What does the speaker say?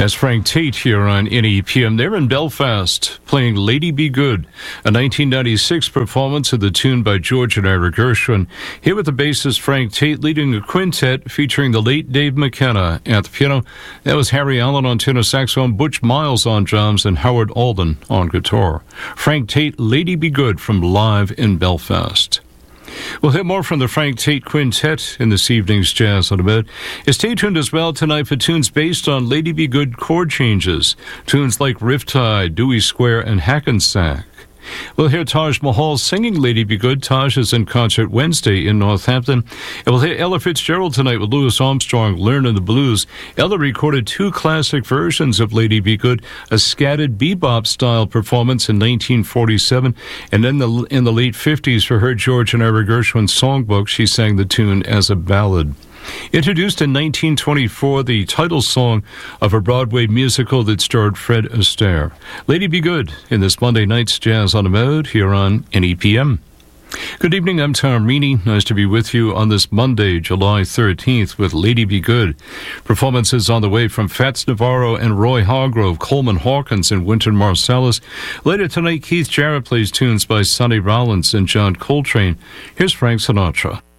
That's Frank Tate here on NEPM. They're in Belfast playing Lady Be Good, a 1996 performance of the tune by George and Ira Gershwin. Here with the bassist Frank Tate leading a quintet featuring the late Dave McKenna at the piano. That was Harry Allen on tenor saxophone, Butch Miles on drums, and Howard Alden on guitar. Frank Tate, Lady Be Good from Live in Belfast. We'll hear more from the Frank Tate Quintet in this evening's Jazz on a Minute. Stay tuned as well tonight for tunes based on Lady Be Good chord changes. Tunes like Riptide, Dewey Square, and Hackensack. We'll hear Taj Mahal singing Lady Be Good. Taj is in concert Wednesday in Northampton. And we'll hear Ella Fitzgerald tonight with Louis Armstrong, Learnin' the Blues. Ella recorded two classic versions of Lady Be Good, a scattered bebop-style performance in 1947, and then in the late 50s for her George and Ira Gershwin songbook, she sang the tune as a ballad. Introduced in 1924, the title song of a Broadway musical that starred Fred Astaire. Lady Be Good in this Monday night's Jazz on the Mode here on NEPM. Good evening, I'm Tom Reaney. Nice to be with you on this Monday, July 13th with Lady Be Good. Performances on the way from Fats Navarro and Roy Hargrove, Coleman Hawkins and Wynton Marsalis. Later tonight, Keith Jarrett plays tunes by Sonny Rollins and John Coltrane. Here's Frank Sinatra.